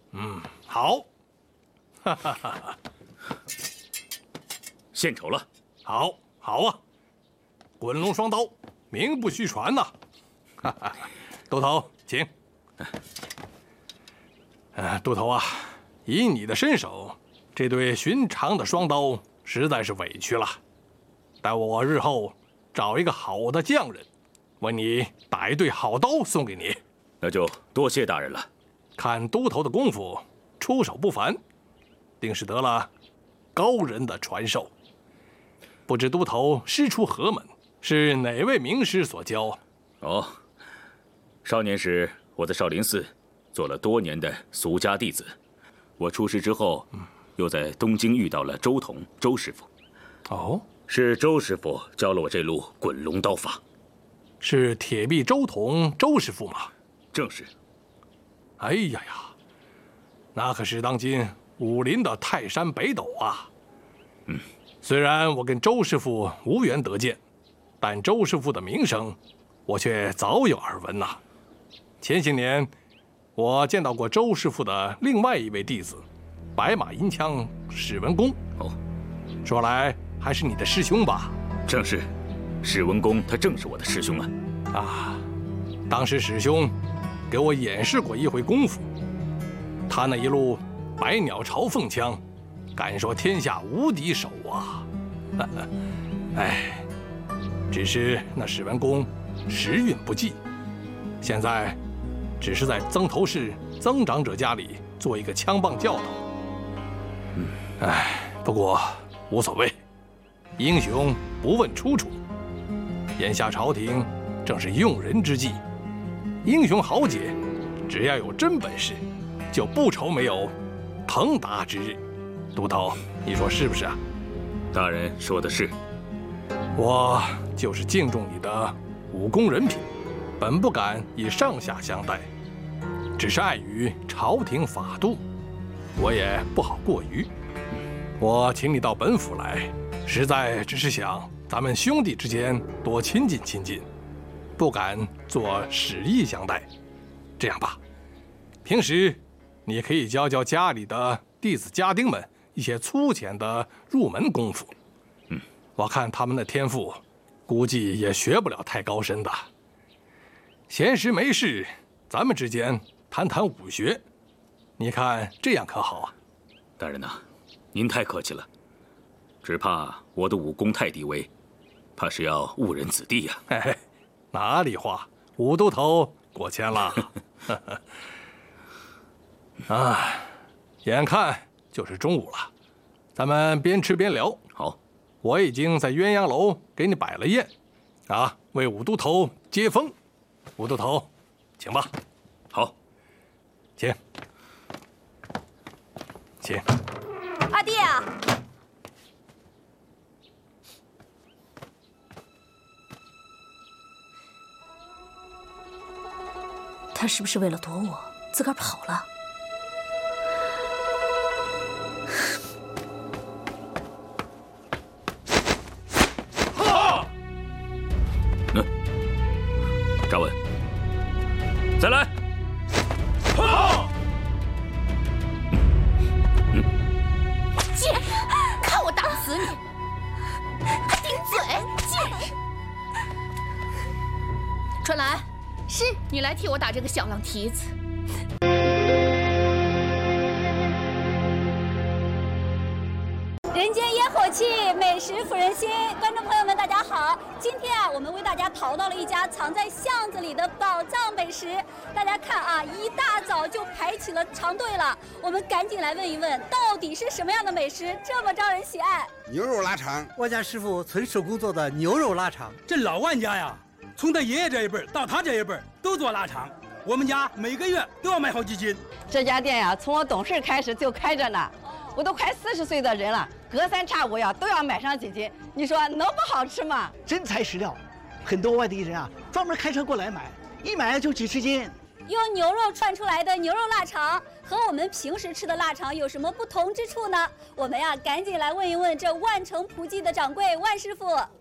好，哈哈哈哈， 献丑了。 好，好啊，滚龙双刀，名不虚传呐！哈哈，都头，请。都头啊，以你的身手，这对寻常的双刀实在是委屈了。待我日后找一个好的匠人，为你打一对好刀送给你。 那就多谢大人了。 看都头的功夫，出手不凡，定是得了高人的传授。不知都头师出何门，是哪位名师所教？ 哦，少年时我在少林寺做了多年的俗家弟子，我出师之后，又在东京遇到了周同周师傅。 哦， 是周师傅教了我这路滚龙刀法。 是铁臂周同周师傅吗？ 正是。 哎呀呀，那可是当今武林的泰山北斗啊！虽然我跟周师傅无缘得见，但周师傅的名声，我却早有耳闻呐。前些年，我见到过周师傅的另外一位弟子，白马银枪史文恭。 哦， 说来还是你的师兄吧？ 正是，史文恭他正是我的师兄啊。 啊，当时师兄给我演示过一回功夫，他那一路百鸟朝凤枪，敢说天下无敌手啊！哎，只是那史文恭时运不济，现在只是在曾头市曾长者家里做一个枪棒教头。哎，不过无所谓，英雄不问出处。眼下朝廷正是用人之际，英雄豪杰只要有真本事，就不愁没有腾达之日。都头，你说是不是啊？ 大人说的是。 我就是敬重你的武功人品，本不敢以上下相待，只是碍于朝廷法度，我也不好过于。我请你到本府来，实在只是想咱们兄弟之间多亲近亲近，不敢做使役相待。这样吧，平时你可以教教家里的弟子家丁们一些粗浅的入门功夫。我看他们的天赋，估计也学不了太高深的。闲时没事，咱们之间谈谈武学，你看这样可好啊？ 大人呐，您太客气了，只怕我的武功太低微，怕是要误人子弟呀。 嘿，哪里话，武都头过谦了。啊，眼看就是中午了，咱们边吃边聊。 好， 我已经在鸳鸯楼给你摆了宴，啊，为武都头接风。武都头，请吧。 好， 请，请。 阿弟啊，他是不是为了躲我，自个儿跑了？ 扎稳，再来！ 贱人，看我打不死你！还顶嘴，贱人！春兰，是你来替我打这个小浪蹄子。 人间烟火气，美食抚人心。观众朋友们，大家好！今天啊，我们为大家淘到了一家藏在巷子里的宝藏美食。大家看啊，一大早就排起了长队了。我们赶紧来问一问，到底是什么样的美食这么招人喜爱？ 牛肉腊肠， 我家师傅纯手工做的牛肉腊肠。 这老万家呀，从他爷爷这一辈到他这一辈都做腊肠，我们家每个月都要买好几斤。 这家店呀，从我懂事开始就开着呢。我都快40岁的人了，隔三差五呀都要买上几斤，你说能不好吃吗？ 真材实料，很多外地人啊专门开车过来买，一买就几十斤。 用牛肉串出来的牛肉腊肠和我们平时吃的腊肠有什么不同之处呢？我们呀赶紧来问一问这万城仆记的掌柜万师傅。